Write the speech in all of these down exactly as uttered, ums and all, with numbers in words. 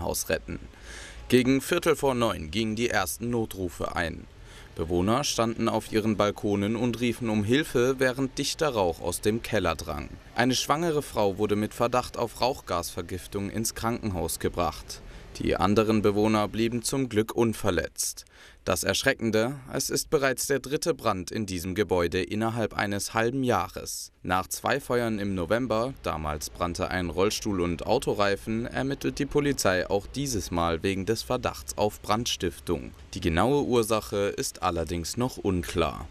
Krankenhaus retten. Gegen Viertel vor neun gingen die ersten Notrufe ein. Bewohner standen auf ihren Balkonen und riefen um Hilfe, während dichter Rauch aus dem Keller drang. Eine schwangere Frau wurde mit Verdacht auf Rauchgasvergiftung ins Krankenhaus gebracht. Die anderen Bewohner blieben zum Glück unverletzt. Das Erschreckende: Es ist bereits der dritte Brand in diesem Gebäude innerhalb eines halben Jahres. Nach zwei Feuern im November, damals brannte ein Rollstuhl und Autoreifen, ermittelt die Polizei auch dieses Mal wegen des Verdachts auf Brandstiftung. Die genaue Ursache ist allerdings noch unklar.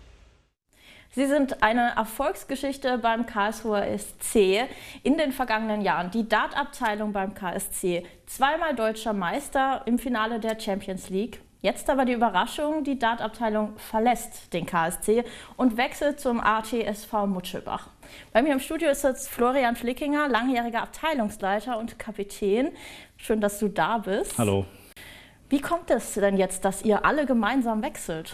Sie sind eine Erfolgsgeschichte beim Karlsruher S C in den vergangenen Jahren. Die Dartabteilung beim K S C, zweimal deutscher Meister im Finale der Champions League. Jetzt aber die Überraschung: Die Dartabteilung verlässt den K S C und wechselt zum A T S V Mutschelbach. Bei mir im Studio ist jetzt Florian Flickinger, langjähriger Abteilungsleiter und Kapitän. Schön, dass du da bist. Hallo. Wie kommt es denn jetzt, dass ihr alle gemeinsam wechselt?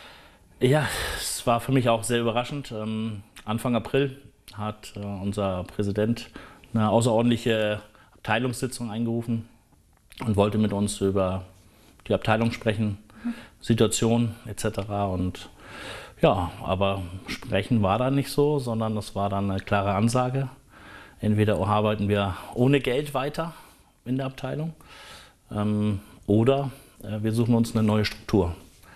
Ja, es war für mich auch sehr überraschend. Ähm, Anfang April hat äh, unser Präsident eine außerordentliche Abteilungssitzung eingerufen und wollte mit uns über die Abteilung sprechen, mhm. Situation et cetera. Und ja, aber sprechen war dann nicht so, sondern das war dann eine klare Ansage. Entweder arbeiten wir ohne Geld weiter in der Abteilung ähm, oder äh, wir suchen uns eine neue Struktur.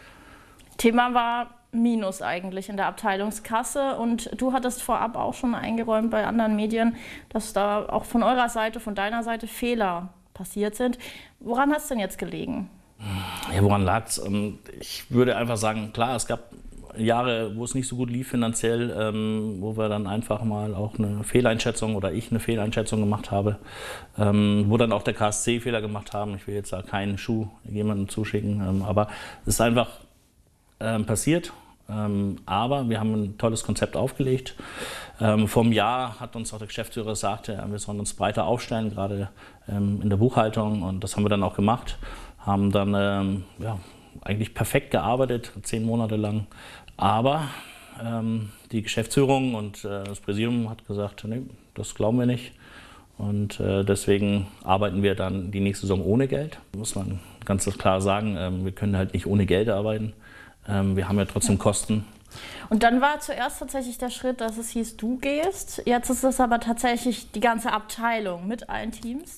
Thema war Minus eigentlich in der Abteilungskasse, und du hattest vorab auch schon eingeräumt bei anderen Medien, dass da auch von eurer Seite, von deiner Seite Fehler passiert sind. Woran hat es denn jetzt gelegen? Ja, woran lag es? Ich würde einfach sagen, klar, es gab Jahre, wo es nicht so gut lief finanziell, ähm, wo wir dann einfach mal auch eine Fehleinschätzung oder ich eine Fehleinschätzung gemacht habe, ähm, wo dann auch der K S C Fehler gemacht haben. Ich will jetzt da keinen Schuh jemandem zuschicken, ähm, aber es ist einfach ähm, passiert. Ähm, aber wir haben ein tolles Konzept aufgelegt. Ähm, vor einem Jahr hat uns auch der Geschäftsführer gesagt, äh, wir sollen uns breiter aufstellen, gerade ähm, in der Buchhaltung, und das haben wir dann auch gemacht. Haben dann ähm, ja, eigentlich perfekt gearbeitet, zehn Monate lang. Aber ähm, die Geschäftsführung und äh, das Präsidium hat gesagt, nee, das glauben wir nicht. Und äh, deswegen arbeiten wir dann die nächste Saison ohne Geld. Muss man ganz klar sagen, ähm, wir können halt nicht ohne Geld arbeiten. Ähm, wir haben ja trotzdem Kosten. Und dann war zuerst tatsächlich der Schritt, dass es hieß, du gehst. Jetzt ist es aber tatsächlich die ganze Abteilung mit allen Teams.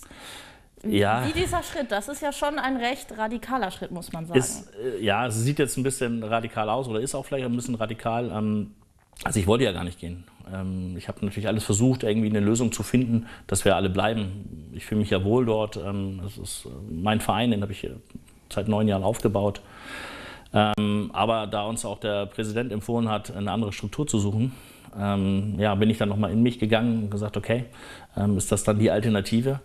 Ja. Wie dieser Schritt, das ist ja schon ein recht radikaler Schritt, muss man sagen. Ist, äh, ja, es sieht jetzt ein bisschen radikal aus oder ist auch vielleicht ein bisschen radikal. Ähm, also ich wollte ja gar nicht gehen. Ähm, ich habe natürlich alles versucht, irgendwie eine Lösung zu finden, dass wir alle bleiben. Ich fühle mich ja wohl dort. Ähm, das ist mein Verein, den habe ich seit neun Jahren aufgebaut. Ähm, aber da uns auch der Präsident empfohlen hat, eine andere Struktur zu suchen, ähm, ja, bin ich dann nochmal in mich gegangen und gesagt, okay, ähm, ist das dann die Alternative?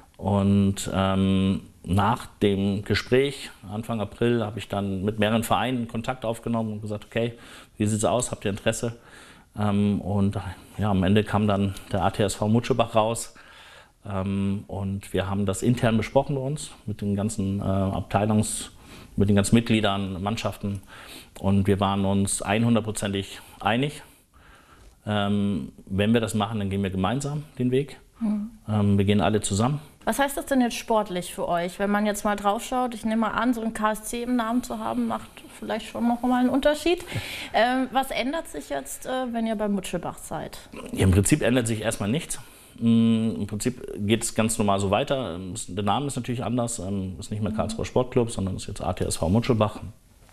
Und ähm, nach dem Gespräch, Anfang April, habe ich dann mit mehreren Vereinen Kontakt aufgenommen und gesagt, okay, wie sieht es aus, habt ihr Interesse? Ähm, und ja, am Ende kam dann der A T S V Mutschelbach raus. Ähm, und wir haben das intern besprochen bei uns, mit den ganzen äh, Abteilungs- mit den ganzen Mitgliedern, Mannschaften, und wir waren uns hundertprozentig einig. Ähm, wenn wir das machen, dann gehen wir gemeinsam den Weg. Mhm. Ähm, wir gehen alle zusammen. Was heißt das denn jetzt sportlich für euch? Wenn man jetzt mal drauf schaut, ich nehme mal an, so ein K S C im Namen zu haben, macht vielleicht schon noch mal einen Unterschied. Ähm, was ändert sich jetzt, äh, wenn ihr beim Mutschelbach seid? Ja, im Prinzip ändert sich erstmal nichts. Im Prinzip geht es ganz normal so weiter. Der Name ist natürlich anders. Es ist nicht mehr Karlsruher Sportclub, sondern ist jetzt A T S V Mutschelbach.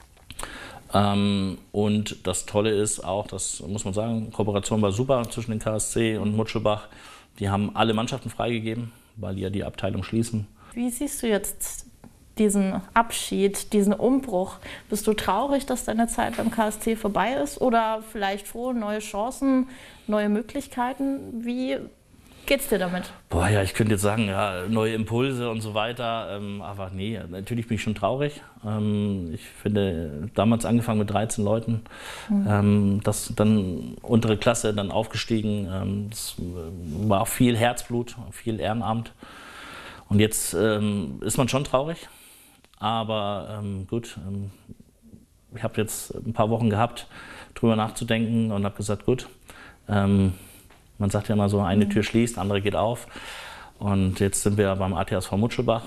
Und das Tolle ist auch, das muss man sagen, Kooperation war super zwischen den K S C und Mutschelbach. Die haben alle Mannschaften freigegeben, weil die ja die Abteilung schließen. Wie siehst du jetzt diesen Abschied, diesen Umbruch? Bist du traurig, dass deine Zeit beim K S C vorbei ist, oder vielleicht froh, neue Chancen, neue Möglichkeiten? Wie geht's dir damit? Boah, ja, ich könnte jetzt sagen, ja, neue Impulse und so weiter, ähm, aber nee, natürlich bin ich schon traurig. Ähm, ich finde, damals angefangen mit dreizehn Leuten, mhm. ähm, das dann untere Klasse, dann aufgestiegen, ähm, das war viel Herzblut, viel Ehrenamt, und jetzt ähm, ist man schon traurig, aber ähm, gut, ähm, ich habe jetzt ein paar Wochen gehabt, drüber nachzudenken, und habe gesagt, gut, ähm, man sagt ja immer so, eine Tür schließt, andere geht auf. Und jetzt sind wir beim A T S V Mutschelbach.